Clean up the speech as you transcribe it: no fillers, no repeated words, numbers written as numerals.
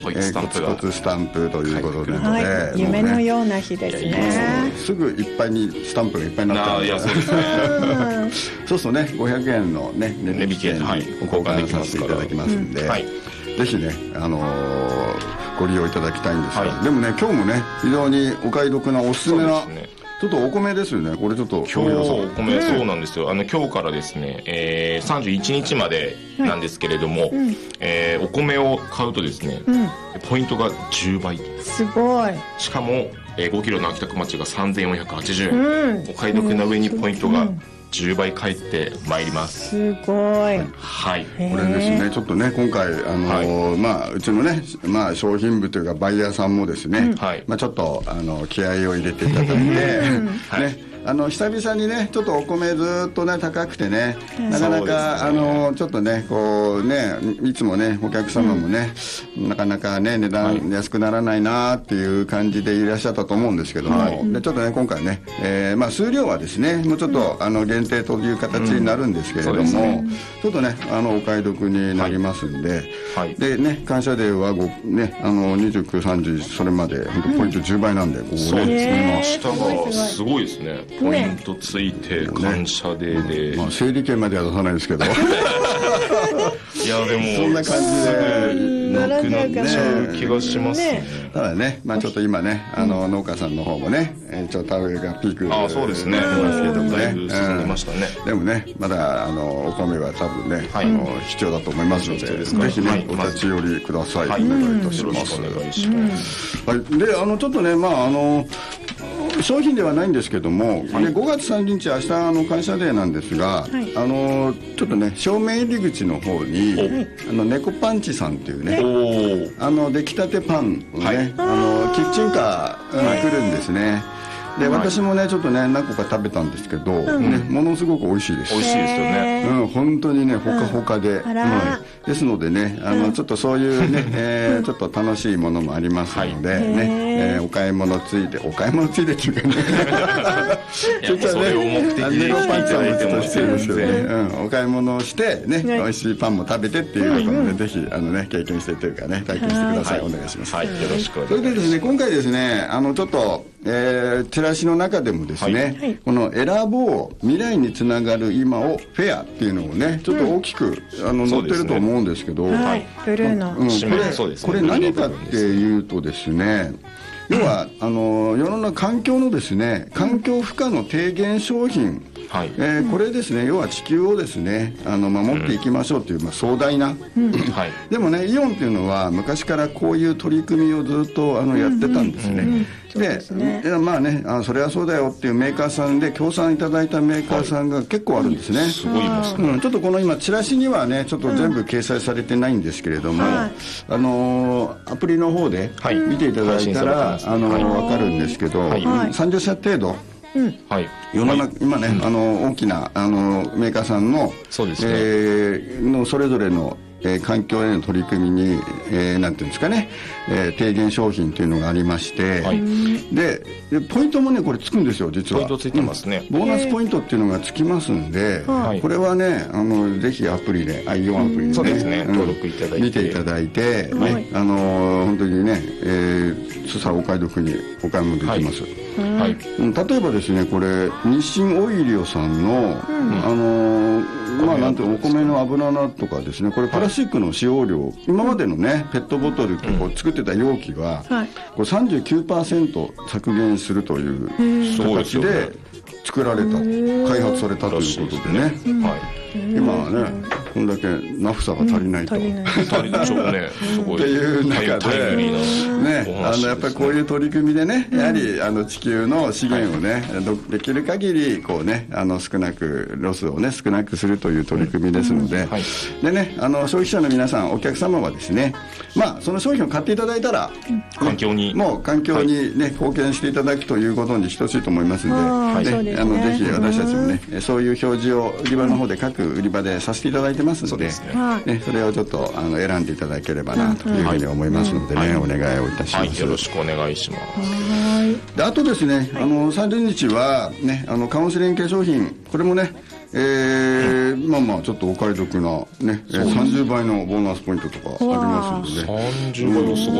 コツコツスタンプということで、 はい、夢のような日ですね。 すぐいっぱいにスタンプがいっぱいになってる。 そうですね。 そうするとね、500円のね値引き券に交換させていただきますんで、ぜひね、ご利用いただきたいんですが、でもね、今日もね、非常にお買い得なおすすめな、ちょっとお米ですよね。これちょっと今日お米、そうなんですよ。今日からですね、31日までなんですけれども、お米を買うとですね、ポイントが10倍。 すごい。 しかも、5キロの秋田小町が3480円、お買い得な上にポイントが10倍返ってまいります。 すごい。 はい。 これですね、ちょっとね、今回うちのね、商品部というかバイヤーさんもですね、ちょっと気合を入れていただいてね。久々にね、ちょっとお米ずっとね高くてね、なかなかちょっとねこうね、いつもねお客様もね、なかなかね値段安くならないなっていう感じでいらっしゃったと思うんですけども、でちょっとね今回ね、数量はですねもうちょっと限定という形になるんですけれども、ちょっとねお買い得になりますんで、でね、感謝デーはね29、30それまで本当ポイント10倍なんで、 そうですね。明日がすごいですね。ポイントついて感謝デーで、 整理券までは出さないですけどいやでもそんな感じでなくなっちゃう気がしますね。 ただね、ちょっと今ね農家さんの方もねちょっと田植えがピークそうですね、 ますけどもね、 だいぶ進んでましたね。 でもねまだお米は多分ね必要だと思いますので、ぜひねお立ち寄りください。お願いいたします。 お願いします。 でちょっとね商品ではないんですけども、5月30日明日感謝デーなんですが、ちょっとね正面入り口の方に猫パンチさんっていうね出来たてパンをねキッチンカーが来るんですね。で私もねちょっとね何個か食べたんですけど、ものすごく美味しいです。 美味しいですよね。 本当にねほかほかで、ですのでねちょっとそういうねちょっと楽しいものもありますのでね、お買い物ついでっていうかねそれを目的に猫パンチは別としてるんですけどね、 お買い物をしてね美味しいパンも食べてっていうことで、ぜひ経験してというかね体験してください。お願いします。 はい、よろしくお願いします。 それでですね、今回ですねちょっとチラシの中でもですね、この選ぼう未来につながる今をフェアっていうのをねちょっと大きく載ってると思うんですけど、 ブルーのこれ何かっていうとですね、要は世の中環境のですね環境負荷の低減商品、これですね、要は地球をですね守っていきましょうという、壮大な、でもねイオンっていうのは昔からこういう取り組みをずっとやってたんですね。でそれはそうだよっていうメーカーさんで協賛いただいたメーカーさんが結構あるんですね。 すごいいますね。 ちょっとこの今チラシにはねちょっと全部掲載されてないんですけれども、アプリの方で見ていただいたら分かるんですけど、30社程度世の中今ね大きなメーカーさんのそれぞれの環境への取り組みになんていうんですかね、低減商品というのがありまして、でポイントもねこれつくんですよ。実はポイントついてますね。 ボーナスポイントっていうのがつきますんで、これはねぜひアプリでイオンアプリでそうですね、登録いただいて見ていただいて本当にねお買い得にお買い物できます。例えばですね、これ日清オイリオさんのなんていうお米の油菜とかですね、これプラスチックの使用量、今までのねペットボトルと作ってた容器はこれ 39% 削減するという形で作られた、開発されたということでね、今はねこんだけナフサが足りないとっていう中でやっぱりこういう取り組みでね、やはり地球の資源をねできる限りこうね少なくロスをね少なくするという取り組みですので、でね消費者の皆さんお客様はですねその商品を買っていただいたら環境にね貢献していただくということに等しいと思いますので、ぜひ私たちもねそういう表示を売り場の方で各売り場でさせていただいてけますので、それをちょっと選んでいただければなというふうに思いますのでね、お願いをいたします。 よろしくお願いします。 であとですね、30日はね、カウンセリング化粧品、これもね、まあまあちょっとお買い得なね、30倍のボーナスポイントとかありますのでね、 30倍はすごい